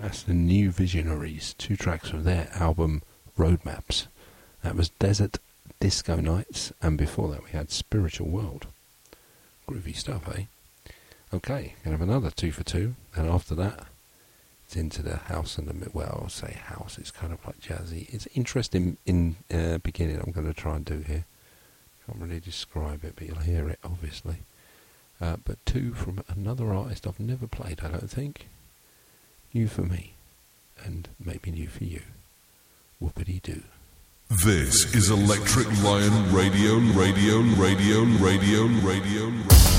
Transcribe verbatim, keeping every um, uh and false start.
That's the New Visionaries, two tracks from their album Roadmaps. That was Desert Disco Nights, and before that we had Spiritual World. Groovy stuff, eh? Okay, gonna have another two for two, and after that it's into the house and the, well, I'll say house, it's kind of like jazzy. It's interesting in uh, beginning, I'm going to try and do here. Can't really describe it, but you'll hear it, obviously. Uh, but two from another artist I've never played, I don't think. New for me, and maybe new for you. Whoopity-doo. This is Electric Lion Radio, Radio, Radio, Radio, Radio, Radio.